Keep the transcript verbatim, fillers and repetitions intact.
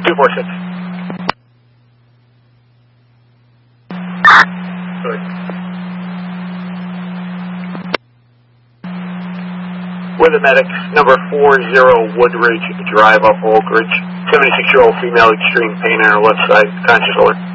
two four six. Sorry. With a medic, number four zero Woodridge Drive up Oak Ridge. seventy-six-year-old female, extreme pain on her left side, conscious over.